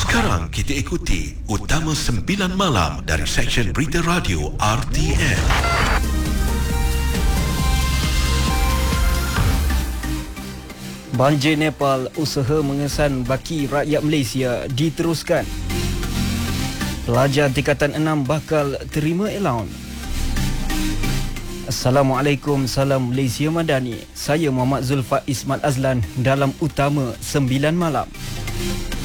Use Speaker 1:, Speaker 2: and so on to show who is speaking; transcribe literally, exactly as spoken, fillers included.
Speaker 1: Sekarang kita ikuti Utama sembilan Malam dari Seksyen Berita Radio R T M.
Speaker 2: Banjir Nepal, usaha mengesan baki rakyat Malaysia diteruskan. Pelajar tingkatan enam bakal terima allowance. Assalamualaikum, salam Malaysia Madani. Saya Muhammad Zulfa Ismat Azlan dalam Utama sembilan Malam.